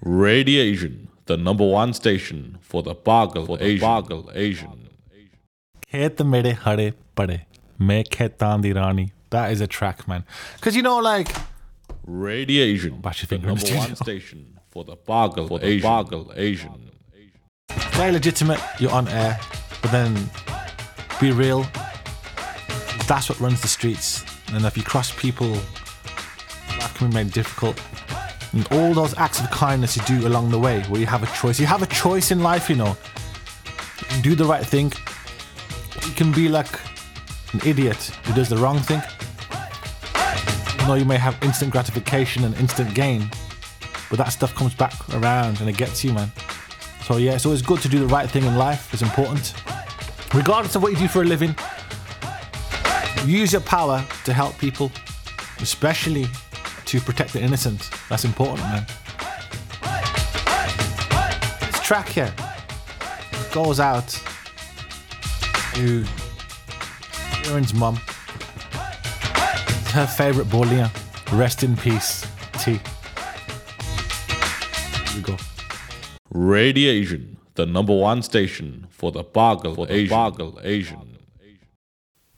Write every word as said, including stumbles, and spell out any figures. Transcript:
Radiation, the number one station for the Pagal Asian. Pagal Asian. Khet mere hare pade, main khetan di rani. That is a track, man. Because you know, like, Radiation, Bash your the finger in the number one studio. station for the Pagal Asian. Pagal Asian. very legitimate. You're on air, but then be real. That's what runs the streets. And if you cross people, life can be made difficult. And all those acts of kindness you do along the way, where you have a choice. You have a choice in life, you know. You can do the right thing. You can be like an idiot who does the wrong thing. You know, you may have instant gratification and instant gain, but that stuff comes back around and it gets you, man. So yeah, it's always good to do the right thing in life. It's important. Regardless of what you do for a living, use your power to help people, especially to protect the innocent. That's important, man. This track here goes out to Kieran's mum. It's her favourite bouillon. Rest in peace, T. Here we go. Radiation, the number one station for the Pagal Asian. Pagal Asian.